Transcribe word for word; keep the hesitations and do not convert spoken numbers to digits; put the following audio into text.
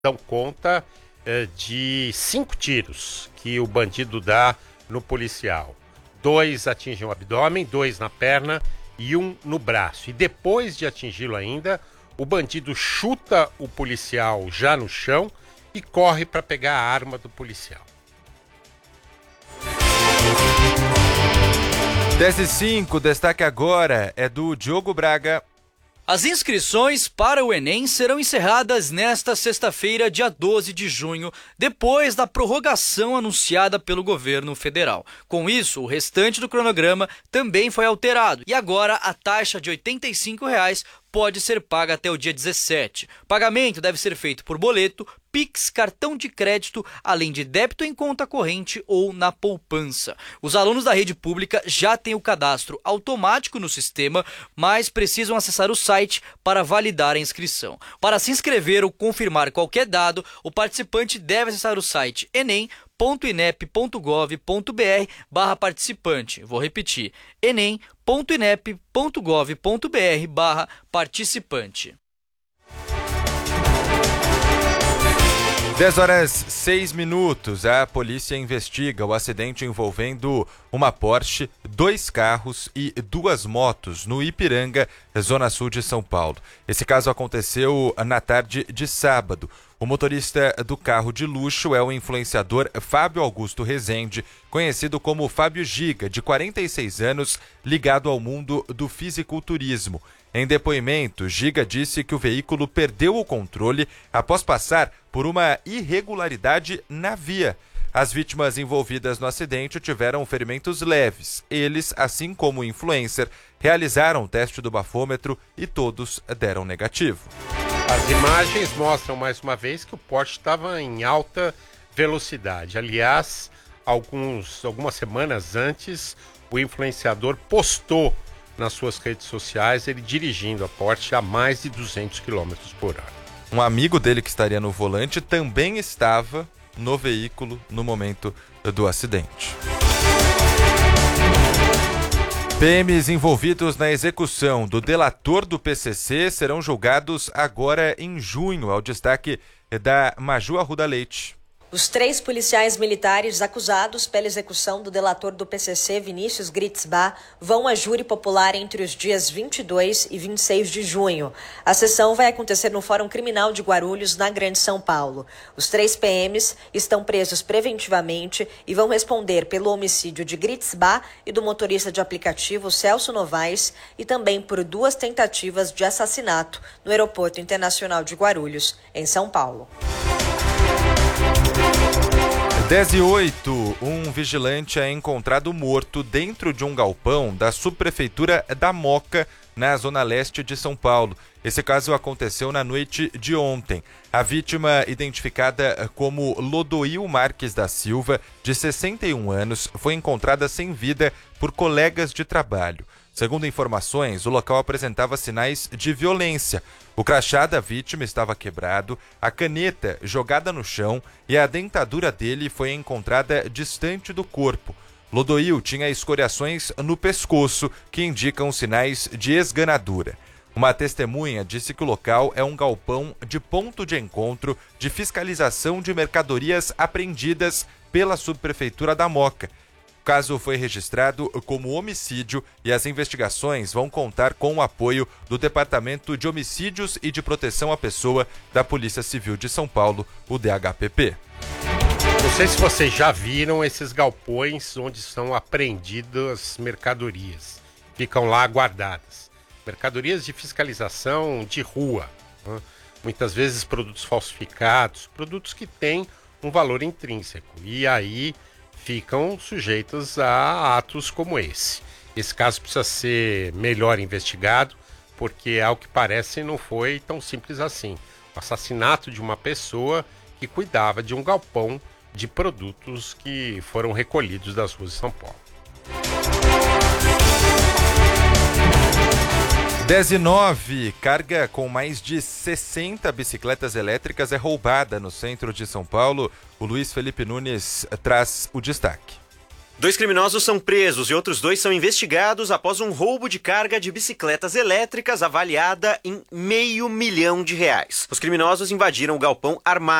dão conta eh, de cinco tiros que o bandido dá no policial. Dois atingem o abdômen, dois na perna e um no braço. E depois de atingi-lo ainda, o bandido chuta o policial já no chão e corre para pegar a arma do policial. dez e cinco, destaque agora é do Diogo Braga. As inscrições para o Enem serão encerradas nesta sexta-feira, dia doze de junho, depois da prorrogação anunciada pelo governo federal. Com isso, o restante do cronograma também foi alterado e agora a taxa de oitenta e cinco reais pode ser paga até o dia dezessete. O pagamento deve ser feito por boleto, Pix, cartão de crédito, além de débito em conta corrente ou na poupança. Os alunos da rede pública já têm o cadastro automático no sistema, mas precisam acessar o site para validar a inscrição. Para se inscrever ou confirmar qualquer dado, o participante deve acessar o site enem ponto inep ponto gov ponto br barra participante. Vou repetir, enem ponto inep ponto gov ponto br barra participante. dez horas seis minutos, a polícia investiga o acidente envolvendo uma Porsche, dois carros e duas motos no Ipiranga, zona sul de São Paulo. Esse caso aconteceu na tarde de sábado. O motorista do carro de luxo é o influenciador Fábio Augusto Rezende, conhecido como Fábio Giga, de quarenta e seis anos, ligado ao mundo do fisiculturismo. Em depoimento, Giga disse que o veículo perdeu o controle após passar por uma irregularidade na via. As vítimas envolvidas no acidente tiveram ferimentos leves. Eles, assim como o influencer, realizaram o teste do bafômetro e todos deram negativo. As imagens mostram mais uma vez que o Porsche estava em alta velocidade. Aliás, alguns, algumas semanas antes, o influenciador postou nas suas redes sociais ele dirigindo a Porsche a mais de duzentos quilômetros por hora. Um amigo dele que estaria no volante também estava no veículo no momento do acidente. P Ms envolvidos na execução do delator do P C C serão julgados agora em junho, ao destaque da Maju Arruda Leite. Os três policiais militares acusados pela execução do delator do P C C, Vinícius Gritzbach, vão a júri popular entre os dias vinte e dois e vinte e seis de junho. A sessão vai acontecer no Fórum Criminal de Guarulhos, na Grande São Paulo. Os três P Ms estão presos preventivamente e vão responder pelo homicídio de Gritzbach e do motorista de aplicativo Celso Novaes e também por duas tentativas de assassinato no Aeroporto Internacional de Guarulhos, em São Paulo. dez e oito, um vigilante é encontrado morto dentro de um galpão da subprefeitura da Moca, na zona leste de São Paulo. Esse caso aconteceu na noite de ontem. A vítima, identificada como Lodoil Marques da Silva, de sessenta e um anos, foi encontrada sem vida por colegas de trabalho. Segundo informações, o local apresentava sinais de violência. O crachá da vítima estava quebrado, a caneta jogada no chão e a dentadura dele foi encontrada distante do corpo. Lodoil tinha escoriações no pescoço que indicam sinais de esganadura. Uma testemunha disse que o local é um galpão de ponto de encontro de fiscalização de mercadorias apreendidas pela subprefeitura da Moca. O caso foi registrado como homicídio e as investigações vão contar com o apoio do Departamento de Homicídios e de Proteção à Pessoa da Polícia Civil de São Paulo, o D H P P. Não sei se vocês já viram esses galpões onde são apreendidas mercadorias. Ficam lá guardadas. Mercadorias de fiscalização de rua. Né? Muitas vezes produtos falsificados, produtos que têm um valor intrínseco. E aí ficam sujeitos a atos como esse. Esse caso precisa ser melhor investigado, porque, ao que parece, não foi tão simples assim. O assassinato de uma pessoa que cuidava de um galpão de produtos que foram recolhidos das ruas de São Paulo. dez e nove, carga com mais de sessenta bicicletas elétricas é roubada no centro de São Paulo. O Luiz Felipe Nunes traz o destaque. Dois criminosos são presos e outros dois são investigados após um roubo de carga de bicicletas elétricas avaliada em meio milhão de reais. Os criminosos invadiram o galpão armado